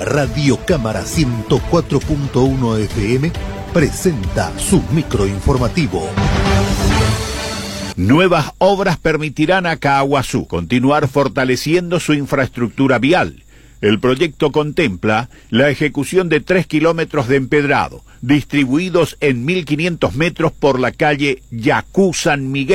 Radio Cámara 104.1 FM presenta su microinformativo. Nuevas obras permitirán a Caaguazú continuar fortaleciendo su infraestructura vial. El proyecto contempla la ejecución de 3 kilómetros de empedrado, distribuidos en 1.500 metros por la calle Yacú San Miguel.